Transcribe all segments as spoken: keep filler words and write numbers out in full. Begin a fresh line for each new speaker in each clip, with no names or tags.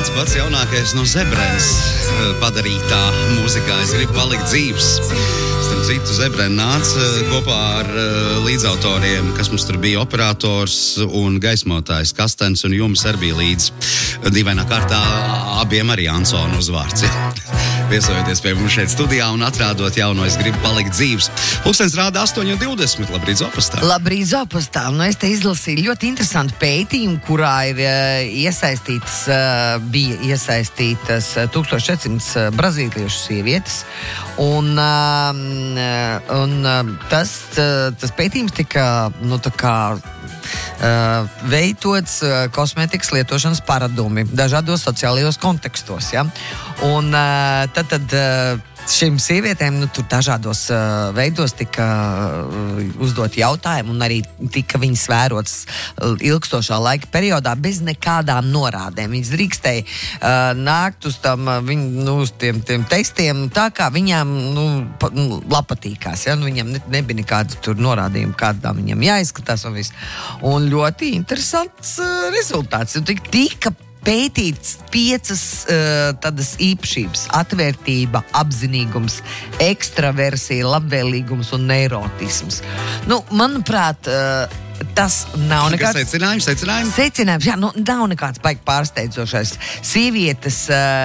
nāca pats jaunākais no Zebrens padarītā mūzikā. Es gribu palikt dzīvs. Starp citu, Zebreni nāca kopā ar līdzautoriem, kas mums tur bija operators un gaismotājs Kastens, un jums arī bija līdz dīvainā kārtā abiem arī Ansona uzvārds. Ja? Viesojoties pie mums šeit studijā un atrādot jauno Es gribu palikt dzīvs. Pulkstens rāda astoņi divdesmit. Labrīt, Zopastā.
Labrīt, Zopastā. Nu, es te izlasīju ļoti interesantu pētījumu, kurā ir uh, iesaistītas, uh, bija iesaistītas tūkstoš četrsimt brazīliešu sievietes. Un, uh, un uh, tas, uh, tas pētījums tika, nu, tā kā Uh, veidots uh, kosmētikas lietošanas paradumi dažādos sociālajos kontekstos. Ja? Un uh, tad, tad uh, šīm sievietēm nu, tur dažādos uh, veidos tika uh, uzdot jautājumi un arī tika viņas vērotas uh, ilgstošā laika periodā bez nekādām norādēm. Viņas drīkstēja uh, nākt uz, tam, uh, viņ, nu, uz tiem, tiem tekstiem tā, kā viņām nu, pa, nu, patīkās. Ja? Nu, viņam ne, nebija nekāda tur norādījuma, kādā viņam jāizskatās un viss. Un ļoti interesants uh, rezultāts. Tika, tika pētīts piecas uh, tādas īpašības - atvērtība, apzinīgums, ekstraversija, labvēlīgums un neirotisms. Nu, manuprāt, uh, tas nav nekāds
secinājums, secinājums.
Secinājums, jā, nu, nav nekāds baigi pārsteidzošais. Sievietes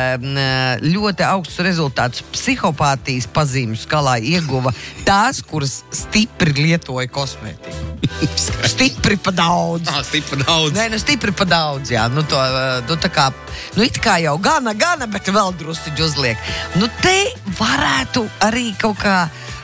uh, ļoti augstus rezultātus psihopātijas pazīmju skalā ieguva tās, kuras stipri lietoja kosmētiku. Stipri pa daudz.
Ah, stipri pa daudz.
Nē, nu stipri pa daudz, jā. Nu, to, nu, tā kā, nu, it kā jau gana, gana, bet vēl drusiņu uzliek. Nu, te varētu arī kaut kā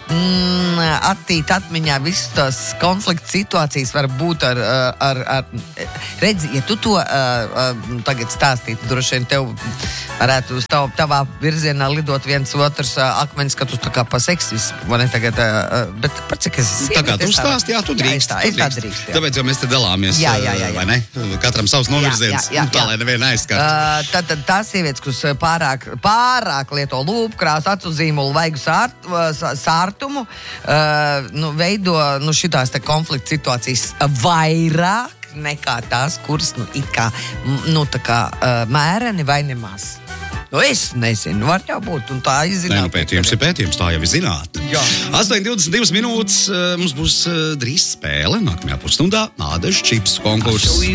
Mm, attīt atmiņā visas tās konflikta situācijas var būt ar, ar, ar redzi, ja tu to uh, tagad stāstītu, droši vien tev varētu uz tav, tavā virzienā lidot viens otrs uh, akmeņs, ka tu tā kā pa seksismu, vai ne tagad, uh, bet par cik es
tā kā tu stāsti, jā, tu drīkst.
Jā, es tā, es tā drīkst, jā.
Tāpēc jau mēs te dalāmies,
jā, jā, jā, jā.
vai ne? Katram savs novirziens, jā, jā, jā, tā, lai neviena aizskart.
Uh, tad, tad tās sievietes, kuras pārāk, pārāk lieto lūpkrāsu, acu zīmulu, vaigu sárt, sārtumu, Uh, nu, veido nu, šitās te konflikta situācijas vairāk nekā tās, kuras nu, it kā, nu, tā kā uh, mēreni vai nemaz. Nu, es nezinu, var jau būt, un tā izzināt.
Nē, nu, pētījums ir pētījums, tā jau ir zināt. astoņi divdesmit divas minūtes, mums būs drīz spēle, nākamajā pusstundā Ādažu čipsu konkurss.